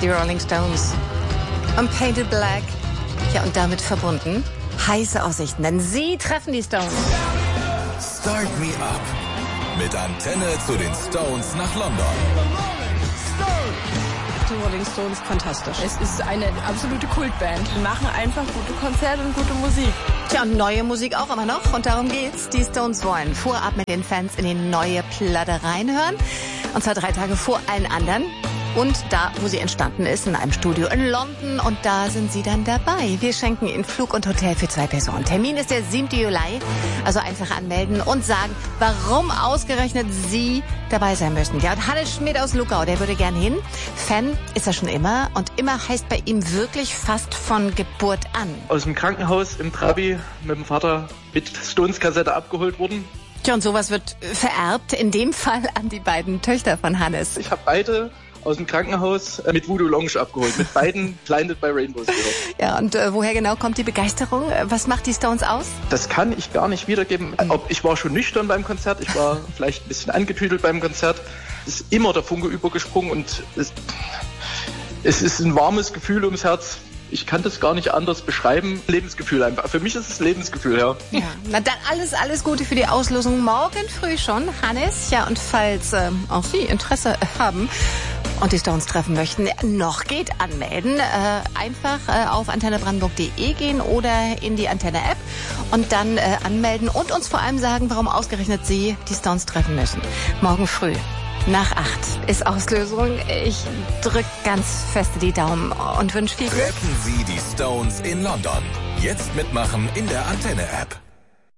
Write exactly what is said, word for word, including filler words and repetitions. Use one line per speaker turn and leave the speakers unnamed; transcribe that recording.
die Rolling Stones. Und Painted Black. Ja, und damit verbunden heiße Aussichten, denn sie treffen die Stones.
Start Me Up. Mit Antenne zu den Stones nach London.
Die Rolling Stones, fantastisch. Es ist eine absolute Kultband. Die machen einfach gute Konzerte und gute Musik.
Tja, und neue Musik auch immer noch. Und darum geht's. Die Stones wollen vorab mit den Fans in die neue Platte reinhören. Und zwar drei Tage vor allen anderen. Und da, wo sie entstanden ist, in einem Studio in London. Und da sind sie dann dabei. Wir schenken Ihnen Flug und Hotel für zwei Personen. Termin ist der siebten Juli. Also einfach anmelden und sagen, warum ausgerechnet Sie dabei sein müssen. Ja, und Hannes Schmidt aus Luckau, der würde gern hin. Fan ist er schon immer. Und immer heißt bei ihm wirklich fast von Geburt an.
Aus dem Krankenhaus im Trabi mit dem Vater mit Stones-Kassette abgeholt worden.
Tja, und sowas wird vererbt. In dem Fall an die beiden Töchter von Hannes.
Ich habe beide aus dem Krankenhaus mit Voodoo Lounge abgeholt. Mit beiden Blinded by Rainbows gehört.
Ja, und äh, woher genau kommt die Begeisterung? Was macht die Stones aus?
Das kann ich gar nicht wiedergeben. Ob, ich war schon nüchtern beim Konzert, ich war vielleicht ein bisschen angetüdelt beim Konzert. Es ist immer der Funke übergesprungen und es, es ist ein warmes Gefühl ums Herz. Ich kann das gar nicht anders beschreiben. Lebensgefühl einfach. Für mich ist es Lebensgefühl, ja.
Ja, na dann alles, alles Gute für die Auslosung morgen früh schon, Hannes. Ja, und falls äh, auch Sie Interesse haben und die Stones treffen möchten, noch geht anmelden. Äh, einfach äh, auf antenne brandenburg punkt de gehen oder in die Antenne-App und dann äh, anmelden und uns vor allem sagen, warum ausgerechnet Sie die Stones treffen müssen. Morgen früh. Nach acht ist Auslösung. Ich drück ganz fest die Daumen und wünsche viel Glück.
Treffen Sie die Stones in London. Jetzt mitmachen in der Antenne-App.